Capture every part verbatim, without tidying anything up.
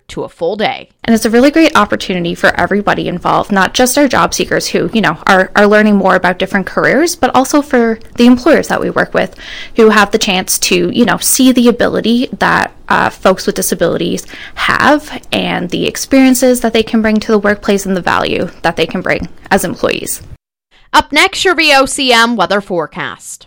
to a full day. And it's a really great opportunity for everybody involved, not just our job seekers who, you know, are, are learning more about different careers, but also for the employers that we work with who have the chance to, you know, see the ability that uh, folks with disabilities have and the experiences that they can bring to the workplace and the value that they can bring as employees. Up next, your V O C M weather forecast.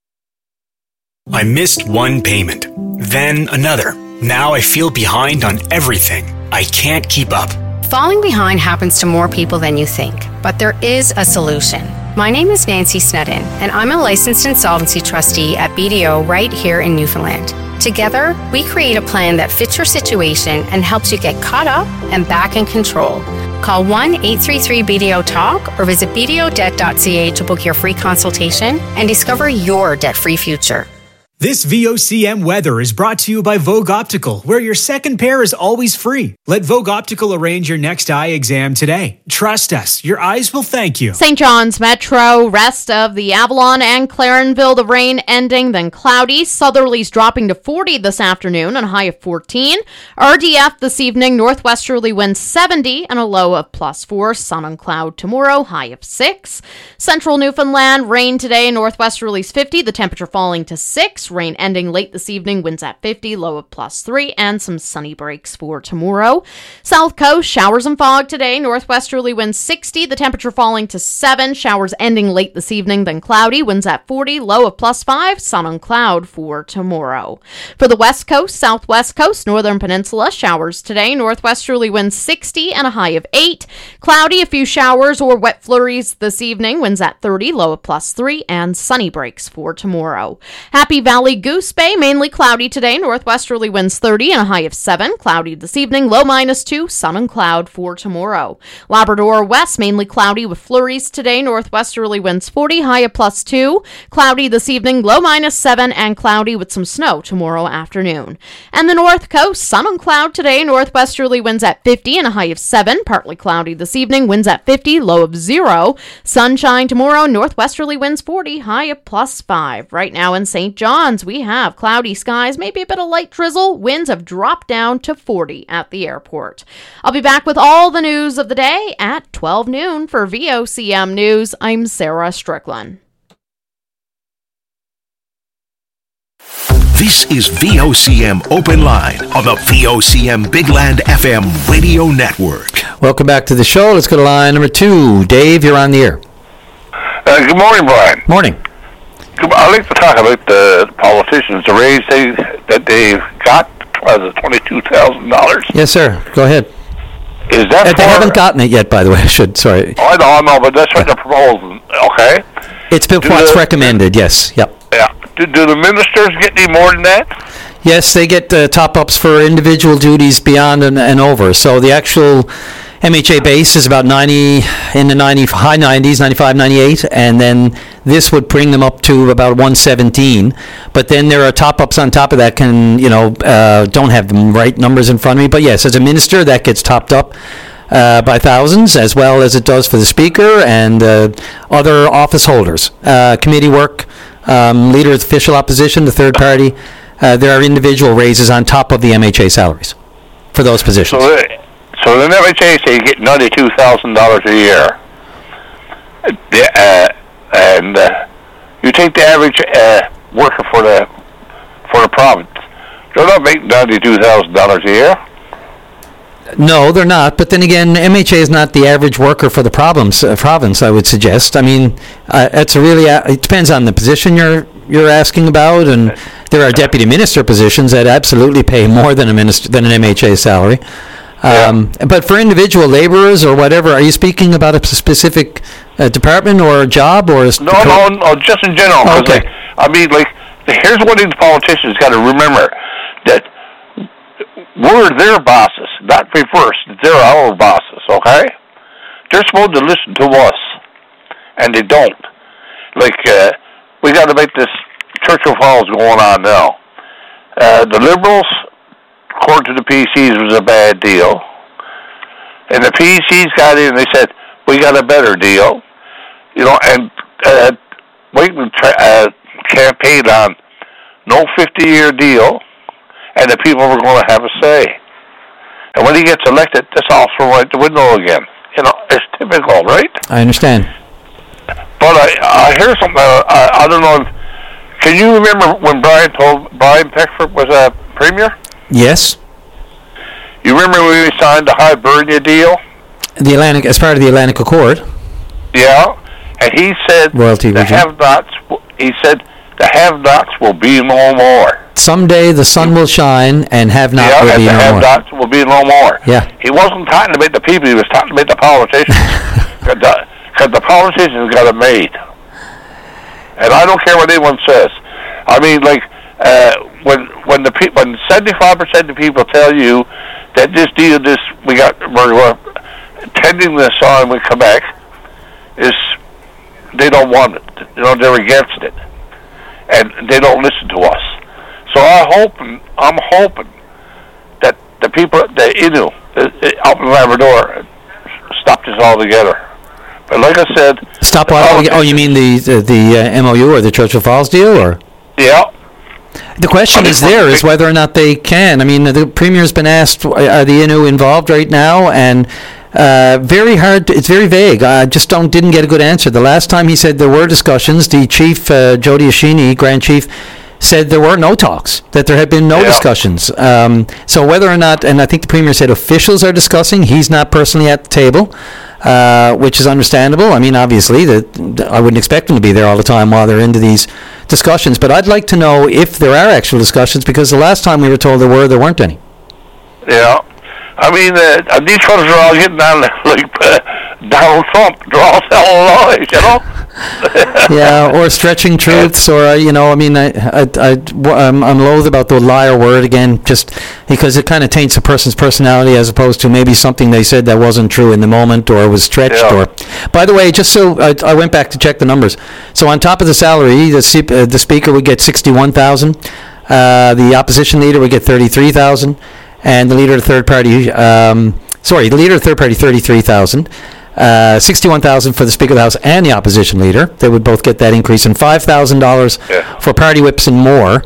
I missed one payment, then another. Now I feel behind on everything. I can't keep up. Falling behind happens to more people than you think, but there is a solution. My name is Nancy Snedden, and I'm a licensed insolvency trustee at B D O right here in Newfoundland. Together, we create a plan that fits your situation and helps you get caught up and back in control. Call one eight three three B D O talk or visit b d o debt dot c a to book your free consultation and discover your debt-free future. This V O C M weather is brought to you by Vogue Optical, where your second pair is always free. Let Vogue Optical arrange your next eye exam today. Trust us, your eyes will thank you. Saint John's Metro, rest of the Avalon and Clarenville, the rain ending, then cloudy. Southerlies dropping to forty this afternoon and a high of fourteen. R D F this evening, northwesterly winds seventy and a low of plus four. Sun and cloud tomorrow, high of six. Central Newfoundland, rain today, northwesterlies fifty, the temperature falling to six. Rain ending late this evening, winds at fifty, low of plus three, and some sunny breaks for tomorrow. South Coast, showers and fog today, northwesterly winds sixty, the temperature falling to seven, showers ending late this evening, then cloudy, winds at forty, low of plus five, sun and cloud for tomorrow. For the West Coast, Southwest Coast, Northern Peninsula, showers today, northwesterly winds sixty and a high of eight, cloudy, a few showers or wet flurries this evening, winds at thirty, low of plus three, and sunny breaks for tomorrow. Happy Valley Goose Bay, mainly cloudy today, northwesterly winds thirty and a high of seven, cloudy this evening, low minus two, sun and cloud for tomorrow. Labrador West, mainly cloudy with flurries today, northwesterly winds forty, high of plus two, cloudy this evening, low minus seven, and cloudy with some snow tomorrow afternoon. And the North Coast, sun and cloud today, northwesterly winds at fifty and a high of seven, partly cloudy this evening, winds at fifty, low of zero, sunshine tomorrow, northwesterly winds forty, high of plus five. Right now in Saint John's, we have cloudy skies, maybe a bit of light drizzle. Winds have dropped down to forty at the airport. I'll be back with all the news of the day at twelve noon. For V O C M News, I'm Sarah Strickland. This is V O C M Open Line on the V O C M Big Land F M radio network. Welcome back to the show. Let's go to line number two. Dave, you're on the air. Uh, good morning, Brian. Morning. I'd like to talk about the politicians, the raise they, that they've got, uh, the twenty-two thousand dollars. Yes, sir. Go ahead. Is that uh, for, They haven't gotten it yet, by the way. I should, sorry. Oh, I know, I know, but that's what they're proposing, okay? It's been do what's the, recommended, yes. Yep. Yeah. Do, do the ministers get any more than that? Yes, they get uh, top-ups for individual duties beyond and, and over. So the actual M H A base is about ninety, in the ninety, high nineties, ninety-five, ninety-eight, and then this would bring them up to about one seventeen. But then there are top-ups on top of that. Can you know? Uh, don't have the right numbers in front of me, but yes, as a minister, that gets topped up uh, by thousands, as well as it does for the speaker and uh, other office holders. Uh, committee work, um, leader of official opposition, the third party. Uh, there are individual raises on top of the M H A salaries for those positions. So, uh, so the M H A say you get ninety-two thousand dollars a year. Uh, and uh, you take the average uh, worker for the for the province. They're not making ninety-two thousand dollars a year. No, they're not. But then again, M H A is not the average worker for the province. Uh, province, I would suggest. I mean, uh, it's a really uh, it depends on the position you're you're asking about, and there are deputy minister positions that absolutely pay more than a minister than an M H A salary. Um, yeah. But for individual laborers or whatever, are you speaking about a specific uh, department or job or? A no, no, no, just in general. Oh, okay. Like, I mean, like, here's what these politicians got to remember: that we're their bosses, not reverse. They're our bosses. Okay? They're supposed to listen to us, and they don't. Like, uh, we got to make this Churchill Falls going on now. Uh, the Liberals, according to the P Cs, was a bad deal. And the P Cs got in and they said, we got a better deal. You know, and uh, Wakeman tra- uh, campaigned on no fifty-year deal, and the people were going to have a say. And And when he gets elected, this all thrown out the window again. You know, it's typical, right? I understand. But I, I hear something. Uh, I, I don't know. If, can you remember when Brian told Brian Pickford was a premier? Yes. You remember when we signed the Hibernia deal? The Atlantic, as part of the Atlantic Accord. Yeah, and he said Royalty the regime. have-nots. He said the have-nots will be no more. Someday the sun will shine, and have not yeah, will and be the no more. have-nots will be no more. Yeah. He wasn't talking about the people. He was talking about the politicians. Because the, the politicians got it made. And I don't care what anyone says. I mean, like uh, when when the pe- when seventy-five percent of people tell you that this deal, this we got, we're tending this on with Quebec, is they don't want it. You know, they're against it, and they don't listen to us. So I hope, I'm hoping that the people, the Innu uh, up in Labrador, stop this altogether. But like I said, stop what? Oh, you mean the the, the uh, M O U or the Churchill Falls deal, or? Yeah. The question is there is whether or not they can. I mean, the Premier's been asked, are the Innu involved right now? And uh, very hard, to, it's very vague. I just don't didn't get a good answer. The last time he said there were discussions, the chief, uh, Jody Ashini, Grand Chief, said there were no talks, that there had been no yeah. discussions. Um, so whether or not, and I think the Premier said officials are discussing, he's not personally at the table. Uh, which is understandable. I mean, obviously, that I wouldn't expect them to be there all the time while they're into these discussions. But I'd like to know if there are actual discussions, because the last time we were told there were, there weren't any. Yeah. I mean, uh, these fellas are all getting down like uh, Donald Trump. They're all telling lies, you know? Yeah, or stretching truths, or, uh, you know, I mean, I, I, I, I'm, I'm loath about the liar word again, just because it kind of taints a person's personality as opposed to maybe something they said that wasn't true in the moment or was stretched. Yeah. Or, by the way, just so I, I went back to check the numbers. So on top of the salary, the, uh, the Speaker would get sixty-one thousand dollars, uh, the Opposition Leader would get thirty-three thousand dollars, and the Leader of the Third Party, um, sorry, the Leader of the Third Party, thirty-three thousand dollars. Uh, sixty-one thousand dollars for the Speaker of the House and the Opposition Leader. They would both get that increase, and five thousand dollars yeah. for party whips and more.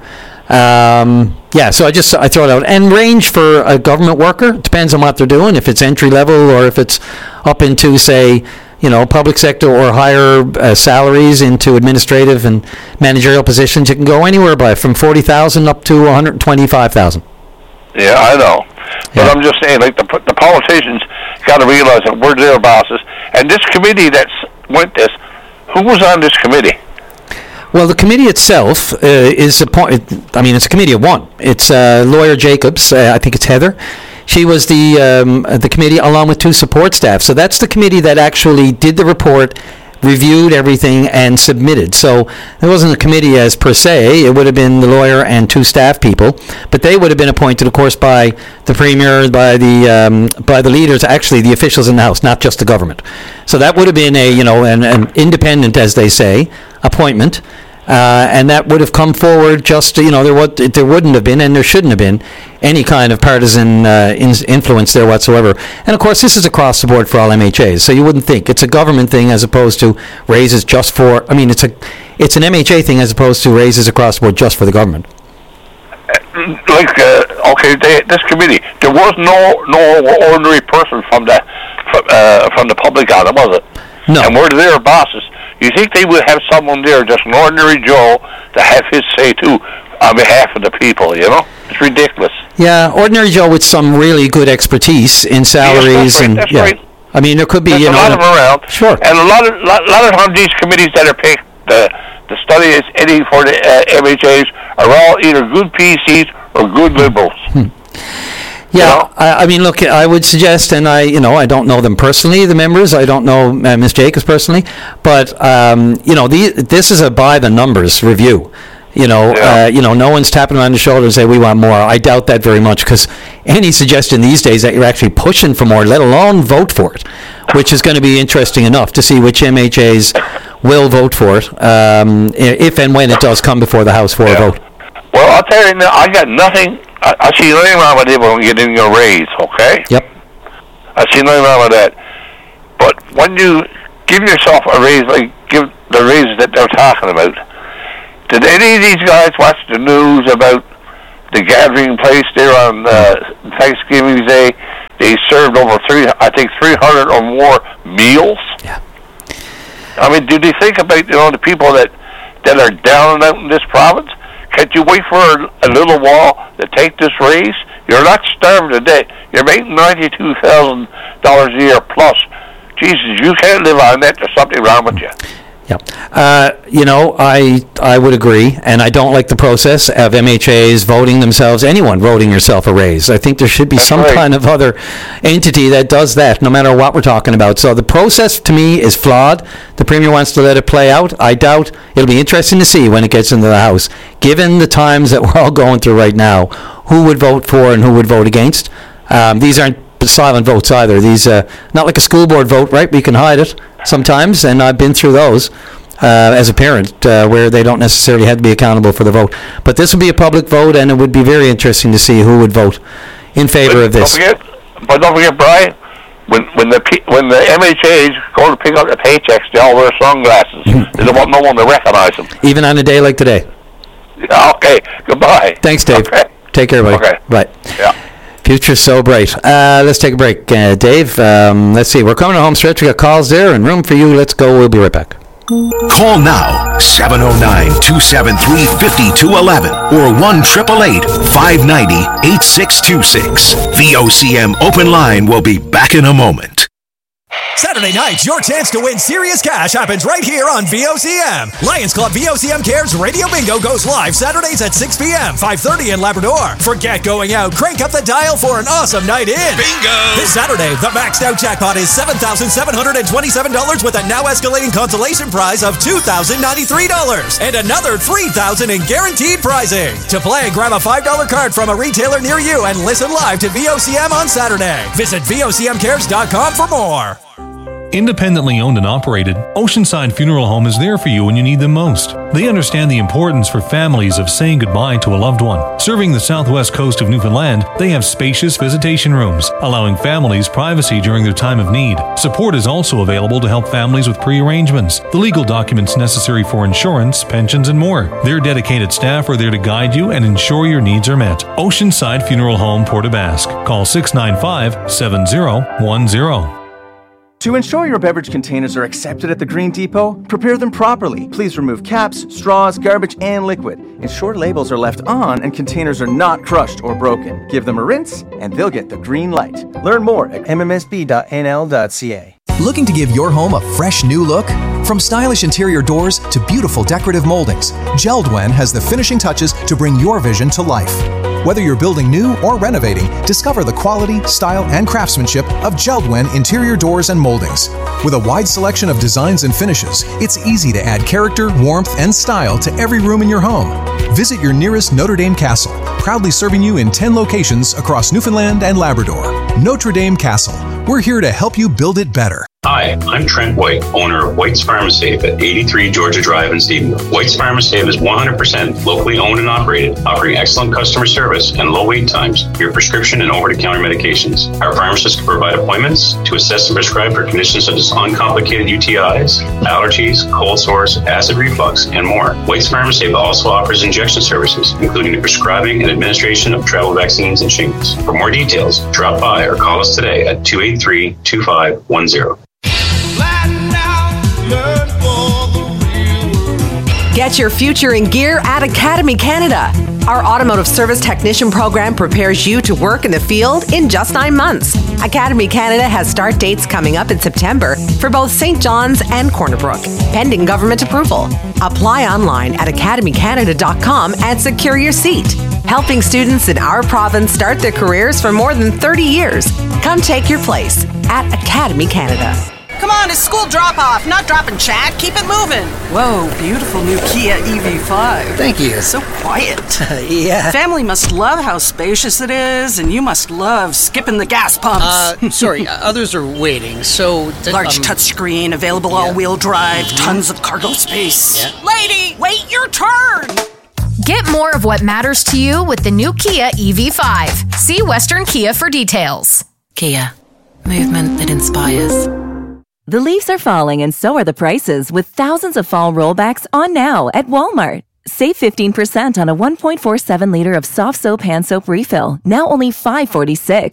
Um, yeah, so I just I throw it out. And range for a government worker depends on what they're doing. If it's entry level or if it's up into, say, you know, public sector or higher uh, salaries into administrative and managerial positions, you can go anywhere by from forty thousand up to one hundred twenty-five thousand. Yeah, I know. But yeah. I'm just saying, like, the the politicians got to realize that we're their bosses. And this committee that went this, who was on this committee? Well, the committee itself uh, is, appointed, I mean, it's a committee of one. It's uh, Lawyer Jacobs, uh, I think it's Heather. She was the um, the committee along with two support staff. So that's the committee that actually did the report, reviewed everything, and submitted. So it wasn't a committee as per se. It would have been the lawyer and two staff people, but they would have been appointed, of course, by the Premier, by the um, by the leaders, actually the officials in the House, not just the government. So that would have been a, you know, an, an independent, as they say, appointment. Uh, and that would have come forward just, you know, there would, there wouldn't have been, and there shouldn't have been, any kind of partisan uh, in, influence there whatsoever. And, of course, this is across the board for all M H As, so you wouldn't think. It's a government thing as opposed to raises just for, I mean, it's a, it's an M H A thing as opposed to raises across the board just for the government. Like, uh, okay, they, this committee, there was no no ordinary person from the, from, uh, from the public on it, was it? No. And we're their bosses. You think they would have someone there, just an ordinary Joe, to have his say too on behalf of the people, you know? It's ridiculous. Yeah, ordinary Joe with some really good expertise in salaries. Yes, that's right, and that's yeah. right. I mean, there could be, There's you a know... lot of them around. Sure. And a lot of lot, lot of times these committees that are picked, the, the study is any for the uh, M H As, are all either good P Cs or good Liberals. Hmm. Yeah, you know? I, I mean, look, I would suggest, and I, you know, I don't know them personally, the members. I don't know uh, Miz Jacobs personally, but um, you know, the, this is a by the numbers review. You know, yeah. uh, you know, no one's tapping them on the shoulder and say we want more. I doubt that very much, because any suggestion these days that you're actually pushing for more, let alone vote for it, which is going to be interesting enough to see which M H As will vote for it, um, if and when it does come before the House for yeah. a vote. Well, I'll tell you now, I got nothing. I, I see nothing wrong with it when you're getting a raise, okay? Yep. I see nothing wrong with that. But when you give yourself a raise, like give the raises that they're talking about, did any of these guys watch the news about the gathering place there on uh, Thanksgiving Day served over three, I think, three hundred or more meals. Yeah. I mean, did you think about, you know, the people that, that are down and out in this province? Can't you wait for a, a little while to take this raise? You're not starving to death. You're making ninety-two thousand dollars a year plus. Jesus, you can't live on that. There's something wrong with you. Yeah. Uh, you know, I I would agree, and I don't like the process of M H As voting themselves, anyone voting yourself a raise. I think there should be That's some right. kind of other entity that does that, no matter what we're talking about. So the process, to me, is flawed. The Premier wants to let it play out. I doubt it'll be interesting to see when it gets into the House. Given the times that we're all going through right now, who would vote for and who would vote against? Um, these aren't silent votes either. These uh, not like a school board vote, right? We can hide it sometimes, and I've been through those uh, as a parent, uh, where they don't necessarily have to be accountable for the vote. But this would be a public vote, and it would be very interesting to see who would vote in favor but of this. Don't forget, but don't forget, Brian, when when the P, when the M H As go to pick up their paychecks, they all wear sunglasses. They don't want no one to recognize them. Even on a day like today. Okay, goodbye. Thanks, Dave. Okay. Take care, buddy. Okay. Bye. Yeah. Future's so bright. Uh, let's take a break. Uh, Dave, um, let's see. We're coming to home stretch. We got calls there and room for you. Let's go. We'll be right back. Call now, seven oh nine, two seven three, five two one one or one eight eight eight, five nine zero, eight six two six. V O C M Open Line will be back in a moment. Saturday night, your chance to win serious cash happens right here on V O C M. Lions Club V O C M Cares Radio Bingo goes live Saturdays at six p.m., five thirty in Labrador. Forget going out. Crank up the dial for an awesome night in. Bingo! This Saturday, the maxed out jackpot is seven thousand seven hundred twenty-seven dollars with a now escalating consolation prize of two thousand ninety-three dollars and another three thousand dollars in guaranteed prizing. To play, grab a five dollar card from a retailer near you and listen live to V O C M on Saturday. Visit V O C M cares dot com for more. Independently owned and operated, Oceanside Funeral Home is there for you when you need them most. They understand the importance for families of saying goodbye to a loved one. Serving the southwest coast of Newfoundland, they have spacious visitation rooms, allowing families privacy during their time of need. Support is also available to help families with pre-arrangements, the legal documents necessary for insurance, pensions, and more. Their dedicated staff are there to guide you and ensure your needs are met. Oceanside Funeral Home, Port aux Basques. Call six nine five, seven zero one zero. To ensure your beverage containers are accepted at the Green Depot, prepare them properly. Please remove caps, straws, garbage, and liquid. Ensure labels are left on and containers are not crushed or broken. Give them a rinse, and they'll get the green light. Learn more at m m s b dot n l dot c a. Looking to give your home a fresh new look? From stylish interior doors to beautiful decorative moldings, Geldwen has the finishing touches to bring your vision to life. Whether you're building new or renovating, discover the quality, style, and craftsmanship of Geldwen interior doors and moldings. With a wide selection of designs and finishes, it's easy to add character, warmth, and style to every room in your home. Visit your nearest Notre Dame Castle, proudly serving you in ten locations across Newfoundland and Labrador. Notre Dame Castle. We're here to help you build it better. Hi, I'm Trent White, owner of White's Pharmasafe at eighty-three Georgia Drive in Stephenville. White's Pharmasafe is one hundred percent locally owned and operated, offering excellent customer service and low wait times for your prescription and over-the-counter medications. Our pharmacists can provide appointments to assess and prescribe for conditions such as uncomplicated U T Is, allergies, cold sores, acid reflux, and more. White's Pharmasafe also offers injection services, including the prescribing and administration of travel vaccines and shingles. For more details, drop by or call us today at two eight three, two five one zero. Get your future in gear at Academy Canada. Our automotive service technician program prepares you to work in the field in just nine months. Academy Canada has start dates coming up in September for both Saint John's and Corner Brook, pending government approval. Apply online at academy canada dot com and secure your seat. Helping students in our province start their careers for more than thirty years. Come take your place at Academy Canada. Come on, it's school drop-off, not drop and chat. Keep it moving. Whoa, beautiful new Kia E V five. Thank you. So quiet. Yeah. Family must love how spacious it is, and you must love skipping the gas pumps. Uh, sorry, others are waiting, so... Th- Large um, touchscreen, available yeah. all-wheel drive, mm-hmm. tons of cargo space. Yeah. Lady, wait your turn! Get more of what matters to you with the new Kia E V five. See Western Kia for details. Kia. Movement that inspires. The leaves are falling and so are the prices with thousands of fall rollbacks on now at Walmart. Save fifteen percent on a one point four seven liter of soft soap hand soap refill, now only five dollars and forty-six cents.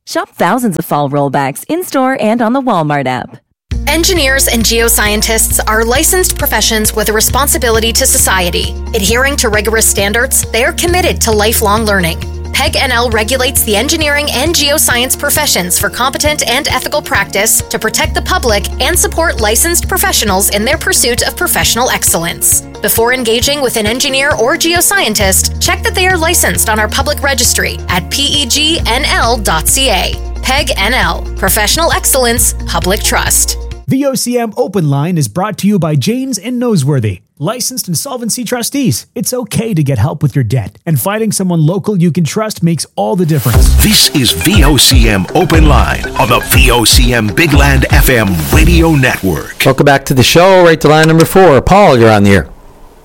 Shop thousands of fall rollbacks in-store and on the Walmart app. Engineers and geoscientists are licensed professions with a responsibility to society. Adhering to rigorous standards, they are committed to lifelong learning. P E G N L regulates the engineering and geoscience professions for competent and ethical practice to protect the public and support licensed professionals in their pursuit of professional excellence. Before engaging with an engineer or geoscientist, check that they are licensed on our public registry at P E G N L dot C A. P E G N L, Professional Excellence, Public Trust. The O C M Open Line is brought to you by Janes and Noseworthy, licensed insolvency trustees. It's okay to get help with your debt, and finding someone local you can trust makes all the difference. This is V O C M Open Line on the V O C M Big Land F M radio network. Welcome back to the show. Right to line number four. Paul, you're on the air.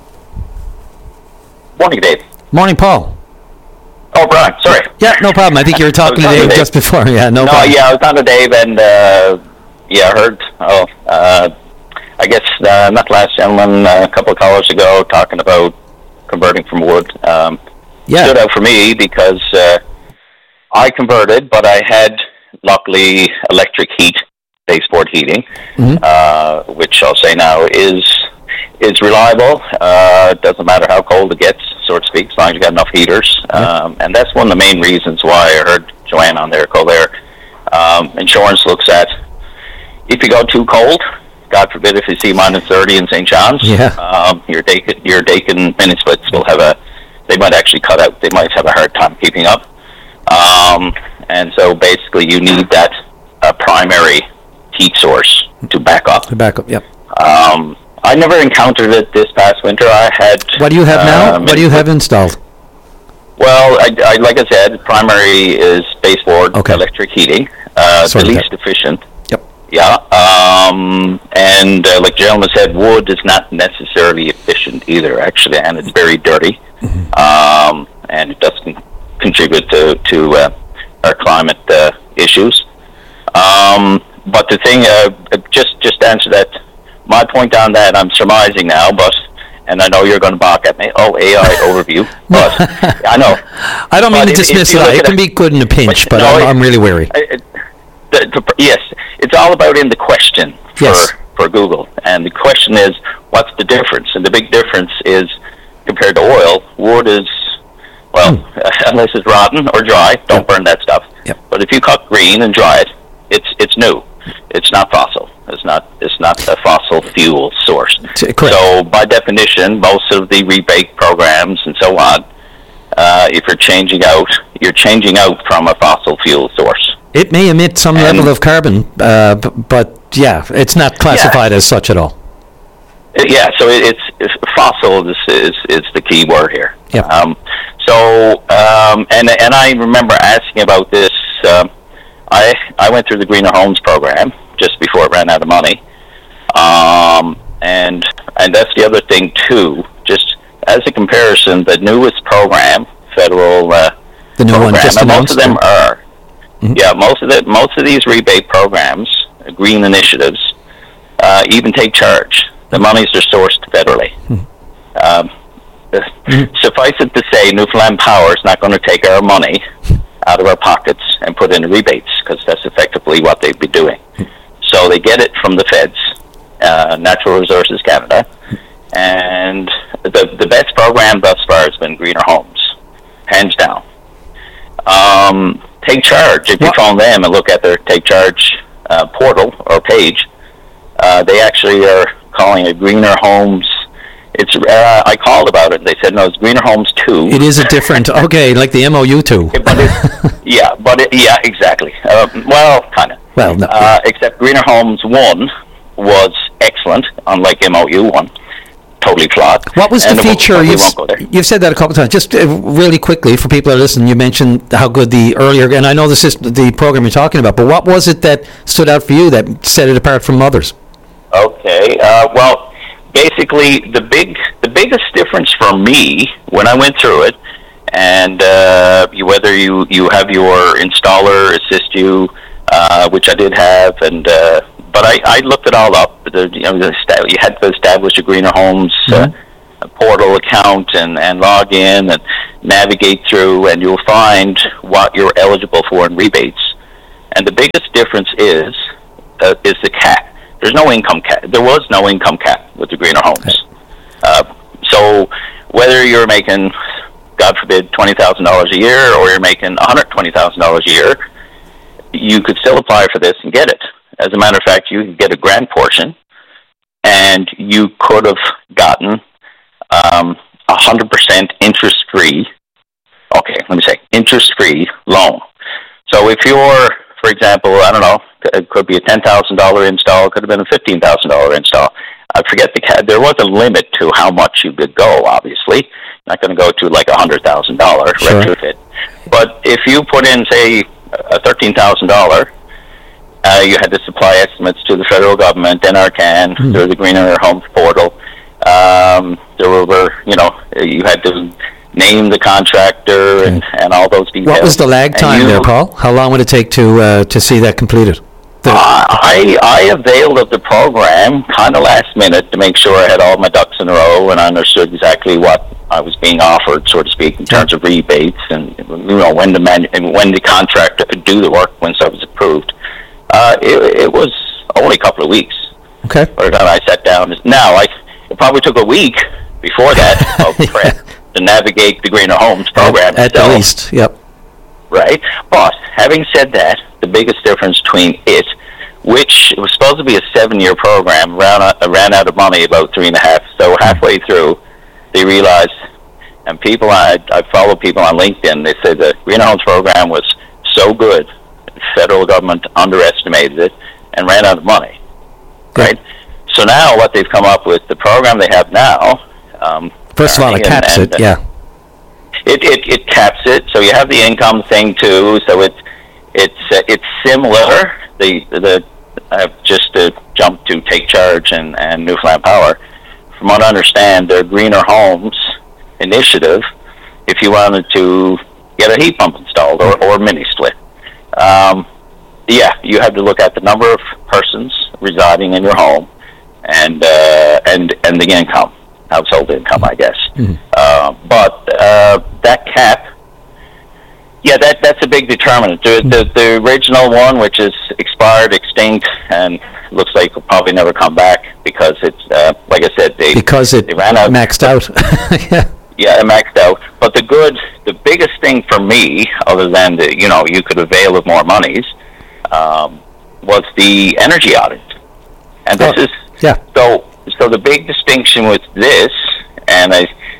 Morning, Dave. Morning, Paul. Oh, Brian, sorry. Yeah, no problem. I think you were talking to Dave, Dave just before. Yeah, no, no problem. Yeah, I was on to Dave, and uh, yeah, I heard, oh, uh, I guess, uh, not last gentleman, uh, a couple of callers ago, talking about converting from wood. Um, yeah. Stood out for me because uh, I converted, but I had, luckily, electric heat, baseboard heating, mm-hmm. uh, which I'll say now is is reliable. Uh, doesn't matter how cold it gets, so to speak, as long as you got enough heaters. Yeah. Um, and that's one of the main reasons why I heard Joanne on there, Colbert. Um, insurance looks at if you go too cold, God forbid if you see minus thirty in Saint John's, yeah. um, your Dakin, your Dakin mini splits will have a, they might actually cut out, they might have a hard time keeping up. Um, and so basically you need that uh, primary heat source to back up. To back up, yep. Um, I never encountered it this past winter. I had... What do you have now? Um, what do you have installed? Well, I, I, like I said, primary is baseboard okay. electric heating, uh, the least that. efficient. Yep. Yeah, um, and uh, like gentleman said, wood is not necessarily efficient either, actually, and it's very dirty, mm-hmm. um, and it doesn't contribute to, to uh, our climate uh, issues. Um, but the thing, uh, just, just to answer that, my point on that, I'm surmising now, but, and I know you're going to bark at me, oh, A I overview, but I know. I don't mean but to dismiss it. It can be good in a pinch, but, but no, I'm, I'm really wary. It, the, the, yes, it's all about in the question for, yes. for Google, and the question is, what's the difference? And the big difference is, compared to oil, wood is, well, mm. unless it's rotten or dry, don't yep. burn that stuff. Yep. But if you cut green and dry it, it's it's new. It's not fossil. It's not it's not a fossil fuel source. Correct. So by definition, most of the rebate programs and so on, uh, if you're changing out, you're changing out from a fossil fuel source. It may emit some and level of carbon, uh, b- but yeah, it's not classified yeah. as such at all. Yeah, so it, it's, it's fossil is, is is the key word here. Yep. Um, so um, and and I remember asking about this. Um, I I went through the Greener Homes program just before it ran out of money, um, and and that's the other thing too. Just as a comparison, the newest program, federal uh, the new program, one just and most announced, of them are mm-hmm. yeah most of the most of these rebate programs, uh, green initiatives, uh, even take charge. The monies are sourced federally. Mm-hmm. Um, mm-hmm. Suffice it to say, Newfoundland Power is not going to take our money out of our pockets and put in rebates, because that's effectively what they'd be doing. So they get it from the feds, uh, Natural Resources Canada, and the the best program thus far has been Greener Homes, hands down. Um, take Charge, if you what? phone them and look at their Take Charge uh, portal or page, uh, they actually are calling it Greener Homes. It's uh, I called about it. They said no, it's Greener Homes two. It is a different, okay, like the M O U two. But it, yeah, but it, yeah, exactly. Uh, well, kind of. Well, no. Uh, except Greener Homes one was excellent, unlike M O U one. Totally flawed. What was and the feature? We'll, you've, we'll you've said that a couple of times. Just uh, really quickly for people that are listening, you mentioned how good the earlier, and I know this is the program you're talking about, but what was it that stood out for you that set it apart from others? Okay, uh, well, basically the big, the biggest difference for me when I went through it, and uh, you, whether you, you have your installer assist you, uh, which I did have, and uh, but I, I looked it all up. The, you know, the, you had to establish a Greener Homes mm-hmm. uh, portal account and, and log in and navigate through, and you'll find what you're eligible for in rebates. And the biggest difference is uh, is the cap. There's no income cap. There was no income cap with the greener homes. Uh, so whether you're making, God forbid, twenty thousand dollars a year, or you're making one hundred twenty thousand dollars a year, you could still apply for this and get it. As a matter of fact, you could get a grant portion, and you could have gotten um, one hundred percent interest-free, okay, let me say, interest-free loan. So if you're, for example, I don't know, it could be a ten thousand dollars install, it could have been a fifteen thousand dollars install. I forget the ca- there was a limit to how much you could go, obviously. Not going to go to like a one hundred thousand dollars Sure. retrofit. But if you put in, say, a thirteen thousand dollars, uh, you had to supply estimates to the federal government, N R C A N, Mm. through the Greener Homes portal. Um, there were, you know, you had to name the contractor and, and all those details. What was the lag And time you- there, Paul? How long would it take to uh, to see that completed? The- Uh, I I availed of the program kind of last minute to make sure I had all my ducks in a row and I understood exactly what I was being offered, so to speak, in terms of rebates and, you know, when the man and when the contractor could do the work when stuff was approved. Uh, it, it was only a couple of weeks. Okay. By the time I sat down, now I it probably took a week before that of prep to navigate the Greener Homes program. At, at the itself. least, yep. Right? But having said that, the biggest difference between it, which was supposed to be a seven-year program, ran out, ran out of money about three and a half. So halfway through, they realized, and people, I, I follow people on LinkedIn, they said the Greener Homes program was so good, the federal government underestimated it and ran out of money. Right? So now what they've come up with, the program they have now... Um, First of all, it and- caps and- it, yeah. It, it it caps it, so you have the income thing too. So it's it's uh, it's similar. The the uh, just to jump to Take Charge and, and Newfoundland Power. From what I understand, their Greener Homes initiative. If you wanted to get a heat pump installed or or mini split, um, yeah, you have to look at the number of persons residing in your home and uh, and and the income. Household income, I guess. Mm-hmm. Uh, but uh, that cap, yeah, that that's a big determinant. The, the the original one, which is expired, extinct, and looks like will probably never come back because it's uh, like I said, they Because it they ran out, maxed out. yeah. yeah, it maxed out. But the good, the biggest thing for me, other than the you know you could avail of more monies, um, was the energy audit, and this Oh, is yeah. so. So the big distinction with this, and I,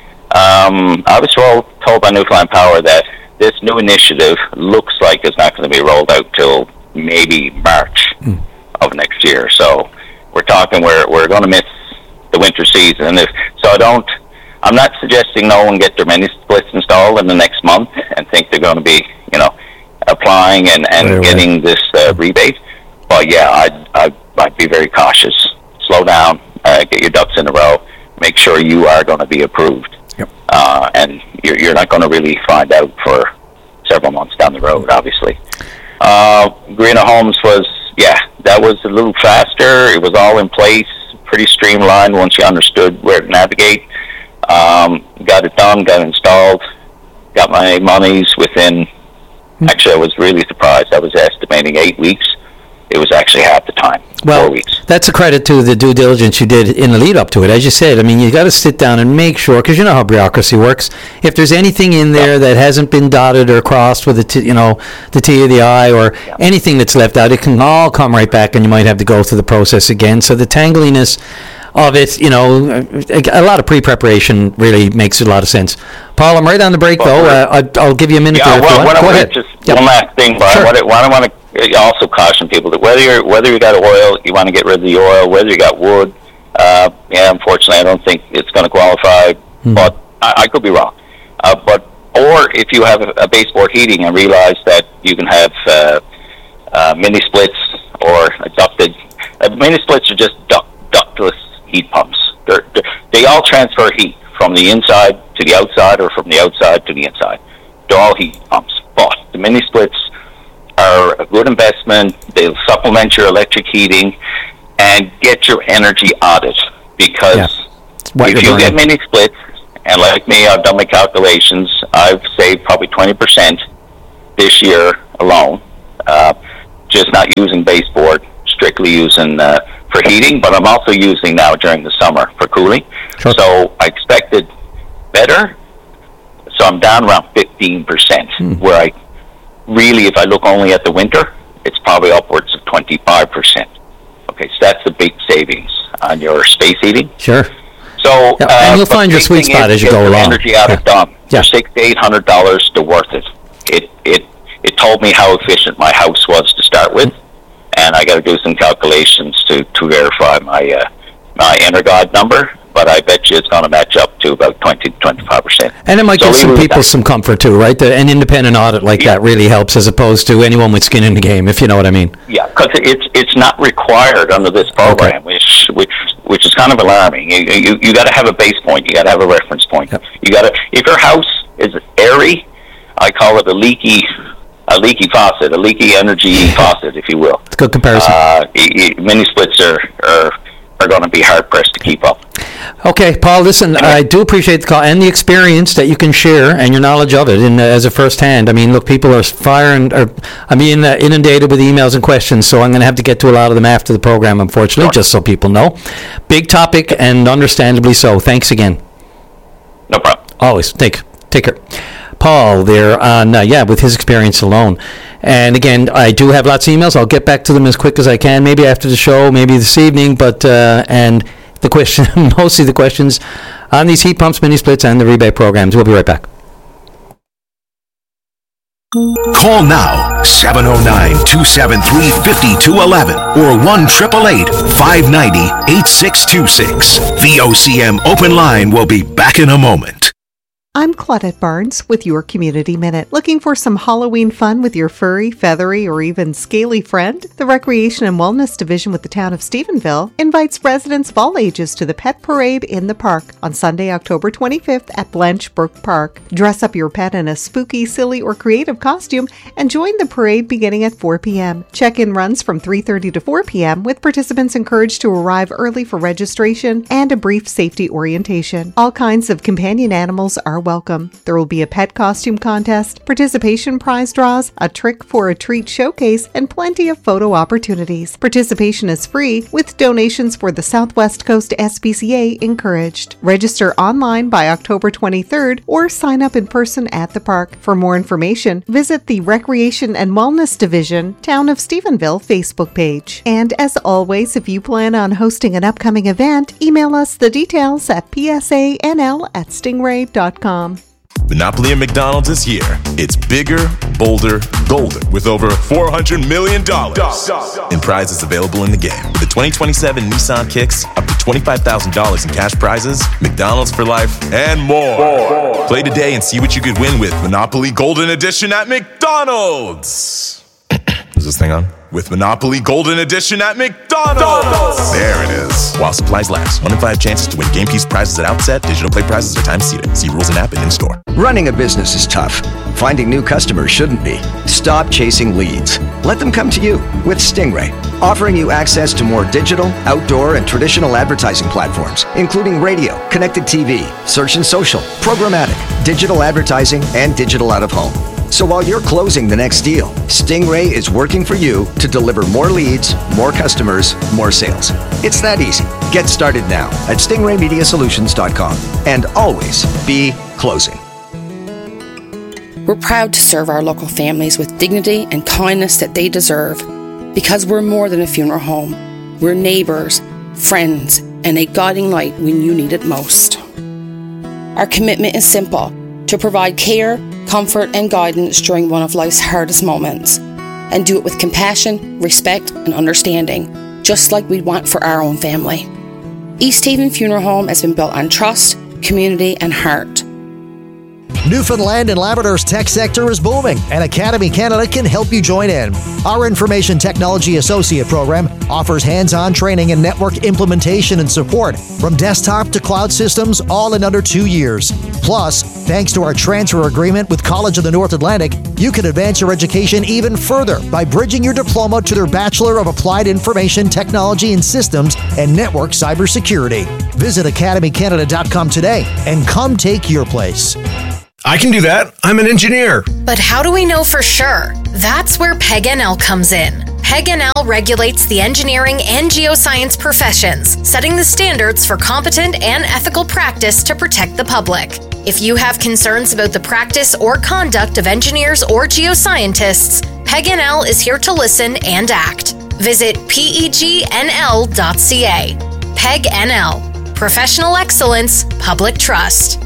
um, I was told, told by Newfoundland Power that this new initiative looks like it's not going to be rolled out till maybe March Mm. of next year. So we're talking we're we're going to miss the winter season. If so, I don't. I'm not suggesting no one get their mini splits installed in the next month and think they're going to be, you know, applying and and Right away. getting this uh, rebate. But yeah, I'd, I'd I'd be very cautious. Slow down. Uh, get your ducks in a row. Make sure you are going to be approved. Yep. Uh, and you're, you're not going to really find out for several months down the road, obviously. Uh, Greener Homes was, yeah, that was a little faster. It was all in place, pretty streamlined once you understood where to navigate. Um, got it done, got it installed, got my monies within, actually I was really surprised. I was estimating eight weeks. It was actually half the time, Well, four weeks. that's a credit to the due diligence you did in the lead up to it. As you said, I mean, you got to sit down and make sure, because you know how bureaucracy works. If there's anything in there that hasn't been dotted or crossed with the, t- you know, the T or the I or Yeah. anything that's left out, it can all come right back, and you might have to go through the process again. So the tangliness of it, you know, a, a lot of pre-preparation really makes a lot of sense. Paul, I'm right on the break, though. Uh, I, I'll give you a minute Yeah, there. if you well, want. what Go I ahead. Just Yep. one last thing, Brian. Sure. What, I, what I want to also caution people that whether you're whether you got oil, you want to get rid of the oil. Whether you got wood, uh, yeah, unfortunately, I don't think it's going to qualify. Hmm. But I, I could be wrong. Uh, but or if you have a, a baseboard heating and realize that you can have uh, uh, mini splits or a ducted. Uh, mini splits are just duct, ductless heat pumps. They're, they're, they all transfer heat from the inside to the outside or from the outside to the inside. They're all heat pumps. But the mini splits are a good investment. They'll supplement your electric heating and get your energy audit. Because Yeah. What if you're you get burning. mini splits, and like me, I've done my calculations, I've saved probably twenty percent this year alone, uh, just not using baseboard, strictly using uh, for heating, but I'm also using now during the summer for cooling. Sure. So I expected better, so I'm down around fifteen percent, hmm. where I really, if I look only at the winter, it's probably upwards of twenty-five percent. Okay, so that's the big savings on your space heating. Sure. So, yeah, uh, and you'll find your sweet spot as you go along. Energy out yeah. of dump. Yeah. For six to eight hundred dollars, they're worth it. It it it told me how efficient my house was to start with, and I got to do some calculations to to verify my uh, my Energod number. But I bet you it's going to match up to about twenty to twenty-five percent. And it might so give some people that. some comfort too, right? The, an independent audit like yeah. that really helps, as opposed to anyone with skin in the game, if you know what I mean. Yeah, because it's it's not required under this program, okay. which which which is kind of alarming. You you, you got to have a base point. You got to have a reference point. Yep. You got to, if your house is airy, I call it a leaky a leaky faucet, a leaky energy faucet, if you will. It's a good comparison. Uh, mini splits are are, are going to be hard pressed to keep up. Okay, Paul, listen, I do appreciate the call and the experience that you can share and your knowledge of it in, uh, as a first-hand. I mean, look, people are firing, or, I mean, uh, inundated with emails and questions, so I'm going to have to get to a lot of them after the program, unfortunately, sure. just so people know. Big topic, and understandably so. Thanks again. No problem. Always. Take, take care. Paul there on, uh, yeah, with his experience alone. And again, I do have lots of emails. I'll get back to them as quick as I can, maybe after the show, maybe this evening, but, uh, and... the question, mostly the questions on these heat pumps, mini splits, and the rebate programs. We'll be right back. Call now, seven oh nine, two seven three, five two one one or one eight eight eight, five nine zero, eight six two six. V O C M Open Line will be back in a moment. I'm Claudette Barnes with your Community Minute. Looking for some Halloween fun with your furry, feathery, or even scaly friend? The Recreation and Wellness Division with the town of Stephenville invites residents of all ages to the Pet Parade in the park on Sunday, October twenty-fifth at Blanche Brook Park. Dress up your pet in a spooky, silly, or creative costume and join the parade beginning at four p.m. Check-in runs from three thirty to four p.m. with participants encouraged to arrive early for registration and a brief safety orientation. All kinds of companion animals are welcome. There will be a pet costume contest, participation prize draws, a trick for a treat showcase, and plenty of photo opportunities. Participation is free, with donations for the Southwest Coast S P C A encouraged. Register online by October twenty-third or sign up in person at the park. For more information, visit the Recreation and Wellness Division, Town of Stephenville Facebook page. And as always, if you plan on hosting an upcoming event, email us the details at p s a n l at stingray dot com. Monopoly at McDonald's is here. It's bigger, bolder, golder, with over four hundred million dollars in prizes available in the game. With the twenty twenty-seven Nissan Kicks, up to twenty-five thousand dollars in cash prizes, McDonald's for life, and more. more. Play today and see what you could win with Monopoly Golden Edition at McDonald's. Is this thing on? With Monopoly Golden Edition at McDonald's. There it is. While supplies last. One in five chances to win game piece prizes at outset. Digital play prizes are time seated. See rules and app and in-store. Running a business is tough. Finding new customers shouldn't be. Stop chasing leads. Let them come to you with Stingray, offering you access to more digital, outdoor, and traditional advertising platforms, including radio, connected T V, search and social, programmatic, digital advertising, and digital out-of-home. So while you're closing the next deal, Stingray is working for you to deliver more leads, more customers, more sales. It's that easy. Get started now at stingray media solutions dot com and always be closing. We're proud to serve our local families with dignity and kindness that they deserve, because we're more than a funeral home. We're neighbours, friends, and a guiding light when you need it most. Our commitment is simple: to provide care, comfort, and guidance during one of life's hardest moments, and do it with compassion, respect, and understanding, just like we'd want for our own family. East Haven Funeral Home has been built on trust, community, and heart. Newfoundland and Labrador's tech sector is booming, and Academy Canada can help you join in. Our Information Technology Associate program offers hands-on training in network implementation and support, from desktop to cloud systems, all in under two years. Plus, thanks to our transfer agreement with College of the North Atlantic, you can advance your education even further by bridging your diploma to their Bachelor of Applied Information Technology and Systems and Network Cybersecurity. Visit academy canada dot com today and come take your place. I can do that. I'm an engineer. But how do we know for sure? That's where P E G N L comes in. Peg and L regulates the engineering and geoscience professions, setting the standards for competent and ethical practice to protect the public. If you have concerns about the practice or conduct of engineers or geoscientists, Peg and L is here to listen and act. Visit pegnl dot c a. Peg and L. Professional excellence, public trust.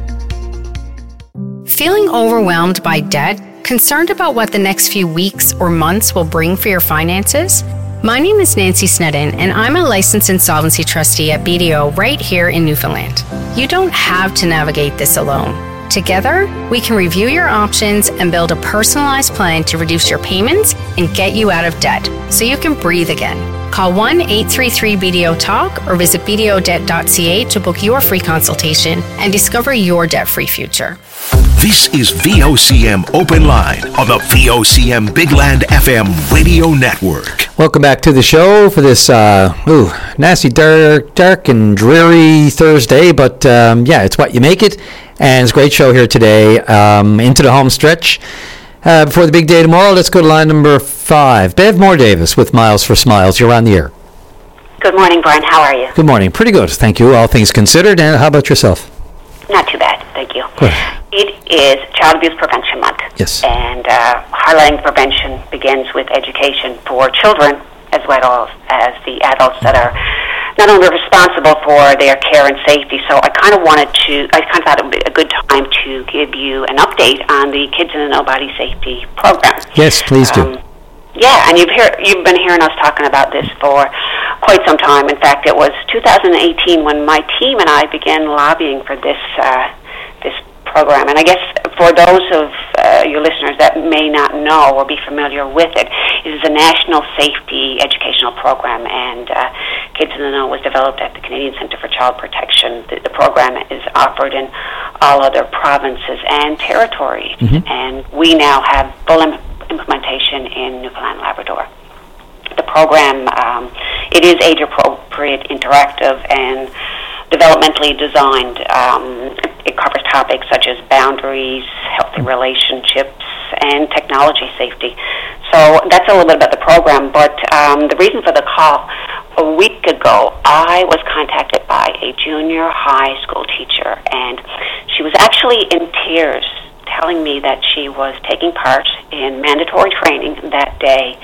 Feeling overwhelmed by debt? Concerned about what the next few weeks or months will bring for your finances? My name is Nancy Snedden, and I'm a licensed insolvency trustee at B D O right here in Newfoundland. You don't have to navigate this alone. Together, we can review your options and build a personalized plan to reduce your payments and get you out of debt so you can breathe again. Call one eight three three B D O TALK or visit b d o debt dot c a to book your free consultation and discover your debt-free future. This is V O C M Open Line on the V O C M Big Land F M radio network. Welcome back to the show for this uh, ooh, nasty, dark, dark and dreary Thursday, but um, yeah, it's what you make it, and it's a great show here today. Um, into the home stretch. Uh, before the big day tomorrow, let's go to line number five. Bev Moore Davis with Miles for Smiles. You're on the air. Good morning, Brian. How are you? Good morning. Pretty good, thank you, all things considered. And how about yourself? Not too bad, thank you. Good. It is Child Abuse Prevention Month. Yes. And uh, highlighting prevention begins with education for children as well as the adults that are not only responsible for their care and safety. So I kind of wanted to, I kind of thought it would be a good time to give you an update on the Kids in the Know Body Safety Program. Yes, please do. Um, yeah, and you've hear, you've been hearing us talking about this for quite some time. In fact, it was two thousand eighteen when my team and I began lobbying for this uh, this program. And I guess for those of uh, your listeners that may not know or be familiar with it, it is a national safety educational program, and uh, Kids in the Know was developed at the Canadian Centre for Child Protection. The, the program is offered in all other provinces and territories, mm-hmm. and we now have full im- implementation in Newfoundland and Labrador. The program, um, it is age-appropriate, interactive, and developmentally designed. Um, it covers topics such as boundaries, healthy relationships, and technology safety. So that's a little bit about the program, but um, the reason for the call, a week ago, I was contacted by a junior high school teacher, and she was actually in tears telling me that she was taking part in mandatory training that day,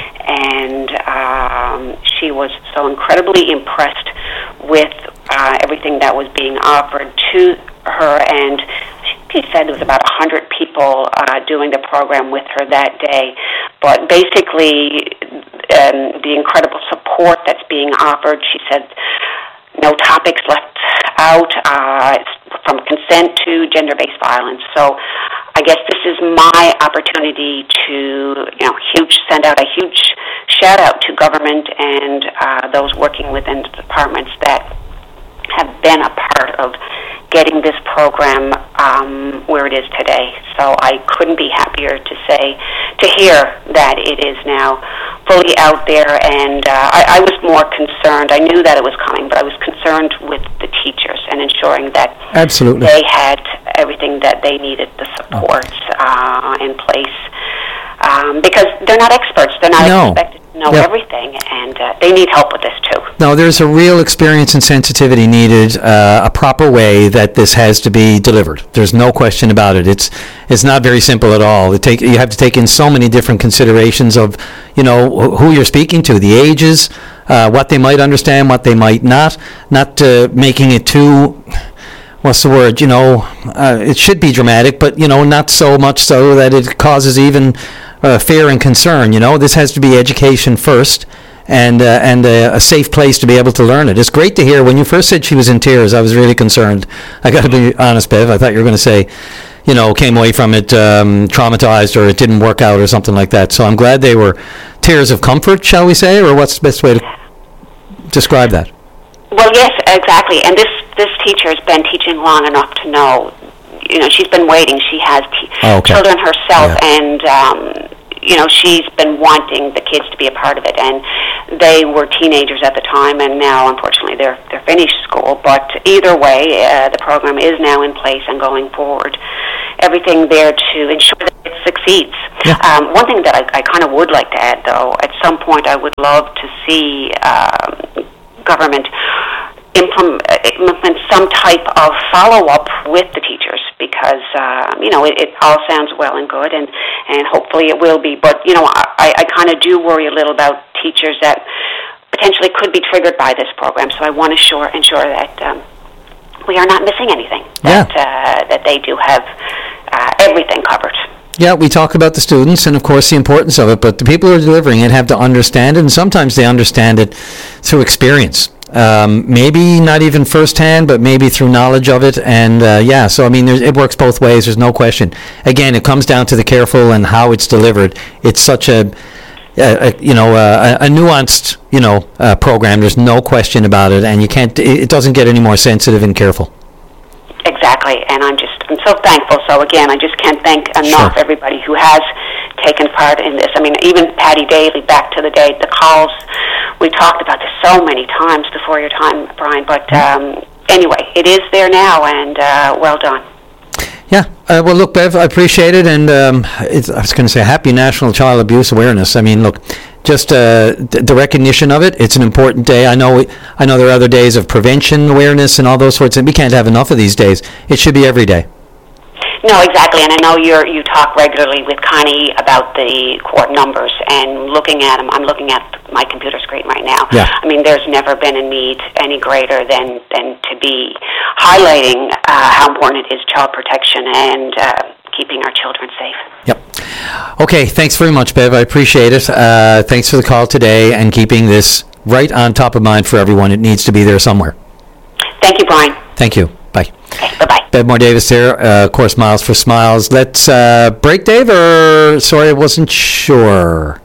and um, she was so incredibly impressed with uh, everything that was being offered to her, and she said there was about one hundred people uh, doing the program with her that day. But basically, um, the incredible support that's being offered, she said, no topics left out, uh, from consent to gender-based violence. So I guess this is my opportunity to, you know, huge send out a huge shout-out to government and uh, those working within the departments that have been a part of getting this program um, where it is today. So I couldn't be happier to say, to hear that it is now fully out there. And uh, I, I was more concerned. I knew that it was coming, but I was concerned with the teachers and ensuring that Absolutely. they had everything that they needed, the support uh, in place. Um, because they're not experts. They're not no. expected to know yep. everything, and uh, they need help with this too. No, there's a real experience and sensitivity needed, uh, a proper way that this has to be delivered. There's no question about it. It's it's not very simple at all. It take, you have to take in so many different considerations of, you know, who you're speaking to, the ages, uh, what they might understand, what they might not, not uh, making it too... What's the word? You know, uh, it should be dramatic, but, you know, not so much so that it causes even uh, fear and concern. You know, this has to be education first, and uh, and uh, a safe place to be able to learn it. It's great to hear. When you first said she was in tears, I was really concerned. I got to be honest, Bev. I thought you were going to say, you know, came away from it um, traumatized, or it didn't work out, or something like that. So I'm glad they were tears of comfort, shall we say, or what's the best way to describe that? Well, yes, exactly. And this this teacher has been teaching long enough to know, you know, she's been waiting. She has t- oh, okay. children herself, yeah. and, um, you know, she's been wanting the kids to be a part of it. And they were teenagers at the time, and now, unfortunately, they're they're finished school. But either way, uh, the program is now in place and going forward. Everything there to ensure that it succeeds. Yeah. Um, one thing that I, I kind of would like to add, though, at some point I would love to see um, government implement, implement some type of follow-up with the teachers, because, uh, you know, it, it all sounds well and good, and, and hopefully it will be. But, you know, I, I kind of do worry a little about teachers that potentially could be triggered by this program, so I want to sure, ensure that um, we are not missing anything, that, Yeah. uh, that they do have uh, everything covered. Yeah, we talk about the students and, of course, the importance of it, but the people who are delivering it have to understand it, and sometimes they understand it through experience. Um, maybe not even firsthand, but maybe through knowledge of it. And, uh, yeah, so, I mean, there's, it works both ways. There's no question. Again, it comes down to the careful and how it's delivered. It's such a, a, a you know, a, a nuanced, you know, uh, program. There's no question about it, and you can't, it, it doesn't get any more sensitive and careful. Exactly, and I'm just, I'm so thankful. So again, I just can't thank enough Sure. everybody who has taken part in this. I mean, even Patty Daly, back to the day, the calls, we talked about this so many times before your time, Brian, but um, anyway, it is there now, and uh, well done. Yeah. Uh, well, look, Bev, I appreciate it, and um, it's, I was going to say Happy National Child Abuse Awareness. I mean, look, just uh, th- the recognition of it. It's an important day. I know. We, I know there are other days of prevention awareness and all those sorts, and we can't have enough of these days. It should be every day. No, exactly, and I know you're, you talk regularly with Connie about the court numbers, and looking at them, I'm looking at my computer screen right now. Yeah. I mean, there's never been a need any greater than, than to be highlighting uh, how important it is child protection and uh, keeping our children safe. Yep. Okay, thanks very much, Bev. I appreciate it. Uh, thanks for the call today and keeping this right on top of mind for everyone. It needs to be there somewhere. Thank you, Brian. Thank you. Bye. Okay, bye-bye. Bev Moore Davis here, uh, of course, Miles for Smiles. Let's uh, break, Dave, or sorry, I wasn't sure.